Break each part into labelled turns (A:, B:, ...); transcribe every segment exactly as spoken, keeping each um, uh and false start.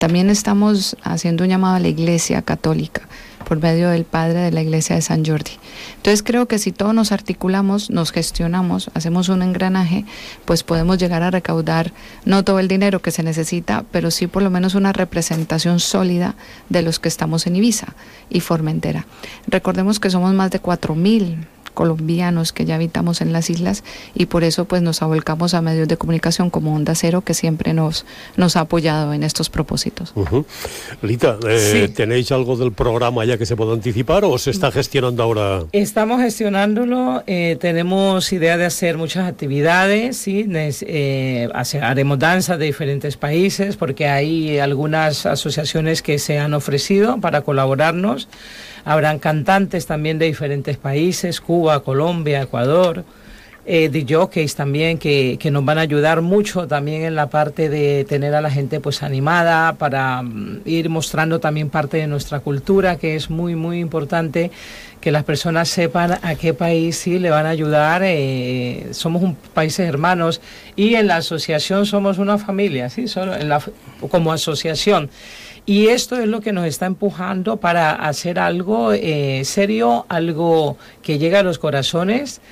A: También estamos haciendo un llamado a la Iglesia Católica por medio del Padre de la Iglesia de San Jordi. Entonces creo que si todos nos articulamos, nos gestionamos, hacemos un engranaje, pues podemos llegar a recaudar no todo el dinero que se necesita, pero sí por lo menos una representación sólida de los que estamos en Ibiza y Formentera. Recordemos que somos más de cuatro mil colombianos que ya habitamos en las islas y por eso pues nos avolcamos a medios de comunicación como Onda Cero, que siempre nos, nos ha apoyado en estos propósitos.
B: Uh-huh. Lita, eh,
C: Sí.
B: ¿tenéis algo del programa ya que se pueda anticipar o se está gestionando ahora?
C: Estamos gestionándolo, eh, tenemos idea de hacer muchas actividades, ¿sí? Nes- eh, hace- haremos danzas de diferentes países porque hay algunas asociaciones que se han ofrecido para colaborarnos. Habrán cantantes también de diferentes países, Cuba, Colombia, Ecuador, eh, de jockeys también que, que nos van a ayudar mucho también en la parte de tener a la gente pues animada para mm, ir mostrando también parte de nuestra cultura, que es muy muy importante que las personas sepan a qué país sí le van a ayudar. Eh, somos un países hermanos y en la asociación somos una familia, sí, solo en la, como asociación. Y esto es lo que nos está empujando para hacer algo eh, serio, algo que llegue a los corazones.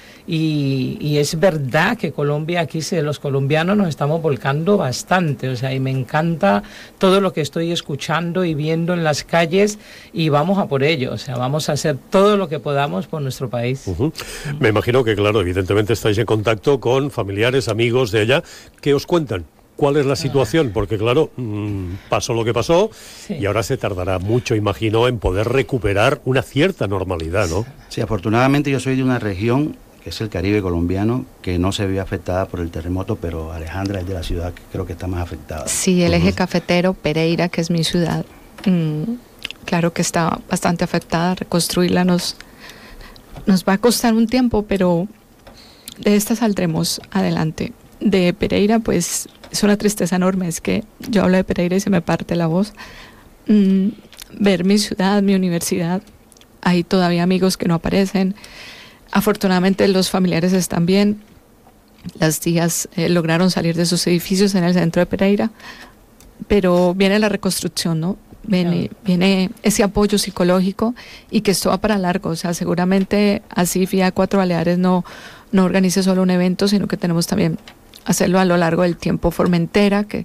C: Y, y es verdad que Colombia, aquí sí, los colombianos nos estamos volcando bastante. O sea, y me encanta todo lo que estoy escuchando y viendo en las calles y vamos a por ello. O sea, vamos a hacer todo lo que podamos por nuestro país.
B: Uh-huh. Me imagino que, claro, evidentemente estáis en contacto con familiares, amigos de allá, que os cuentan cuál es la situación, porque claro, mmm, pasó lo que pasó, sí, y ahora se tardará mucho, imagino, en poder recuperar una cierta normalidad, ¿no?
D: Sí, afortunadamente yo soy de una región, que es el Caribe colombiano, que no se vio afectada por el terremoto, pero Alejandra es de la ciudad que creo que está más afectada.
A: Sí, el eje cafetero, Pereira, que es mi ciudad, mmm, claro que está bastante afectada. Reconstruirla nos, nos va a costar un tiempo, pero de esta saldremos adelante. De Pereira, pues es una tristeza enorme, es que yo hablo de Pereira y se me parte la voz. Mm, ver mi ciudad, mi universidad, hay todavía amigos que no aparecen. Afortunadamente los familiares están bien, las tías eh, lograron salir de sus edificios en el centro de Pereira, pero viene la reconstrucción, ¿no? Viene, claro. viene ese apoyo psicológico y que esto va para largo. O sea, seguramente así F I A Cuatro Baleares no, no organice solo un evento, sino que tenemos también hacerlo a lo largo del tiempo. Formentera, que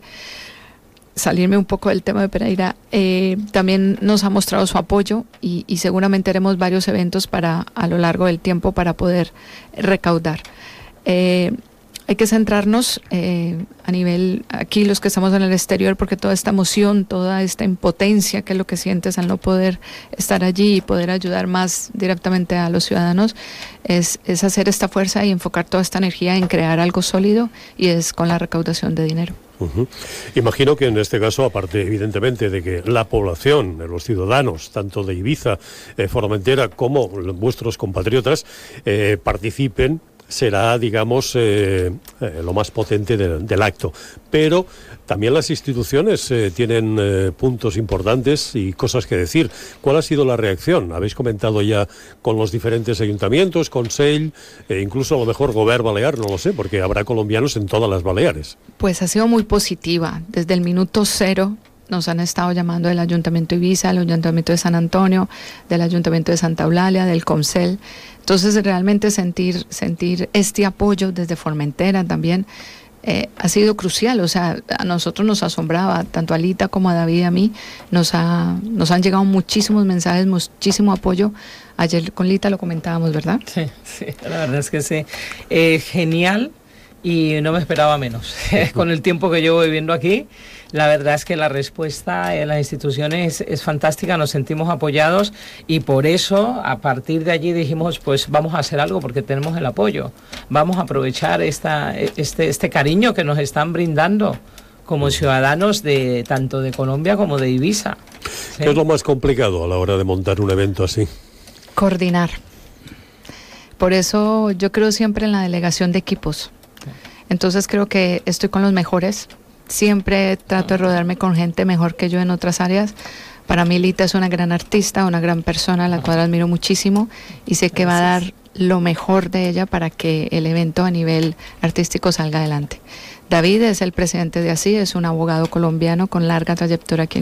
A: salirme un poco del tema de Pereira, eh, también nos ha mostrado su apoyo y, y seguramente haremos varios eventos para a lo largo del tiempo para poder recaudar. Eh, hay que centrarnos eh, a nivel, aquí los que estamos en el exterior, porque toda esta emoción, toda esta impotencia que es lo que sientes al no poder estar allí y poder ayudar más directamente a los ciudadanos, es, es hacer esta fuerza y enfocar toda esta energía en crear algo sólido, y es con la recaudación de dinero.
B: Uh-huh. Imagino que en este caso, aparte evidentemente de que la población, los ciudadanos, tanto de Ibiza, eh, Formentera, como vuestros compatriotas, eh, participen, será, digamos, eh, eh, lo más potente de, del acto. Pero también las instituciones eh, tienen eh, puntos importantes y cosas que decir. ¿Cuál ha sido la reacción? Habéis comentado ya con los diferentes ayuntamientos, Consell, eh, incluso a lo mejor Govern Balear, no lo sé, porque habrá colombianos en todas las Baleares.
A: Pues ha sido muy positiva. Desde el minuto cero nos han estado llamando del Ayuntamiento de Ibiza, del Ayuntamiento de San Antonio, del Ayuntamiento de Santa Eulalia, del Consell. Entonces realmente sentir, sentir este apoyo desde Formentera también eh, ha sido crucial. O sea, a nosotros nos asombraba, tanto a Lita como a David y a mí, nos, ha, nos han llegado muchísimos mensajes, muchísimo apoyo. Ayer con Lita lo comentábamos, ¿verdad?
C: Sí, sí, la verdad es que sí. Eh, genial, y no me esperaba menos. Con el tiempo que llevo viviendo aquí, la verdad es que la respuesta en las instituciones es, es fantástica, nos sentimos apoyados y por eso a partir de allí dijimos, pues vamos a hacer algo porque tenemos el apoyo, vamos a aprovechar esta, este, este cariño que nos están brindando como ciudadanos de tanto de Colombia como de Ibiza. ¿Sí?
B: ¿Qué es lo más complicado a la hora de montar un evento así?
A: Coordinar. Por eso yo creo siempre en la delegación de equipos. Entonces creo que estoy con los mejores. Siempre trato de rodearme con gente mejor que yo en otras áreas. Para mí Lita es una gran artista, una gran persona, a la cual admiro muchísimo y sé que va a dar lo mejor de ella para que el evento a nivel artístico salga adelante. David es el presidente de A S I, es un abogado colombiano con larga trayectoria aquí en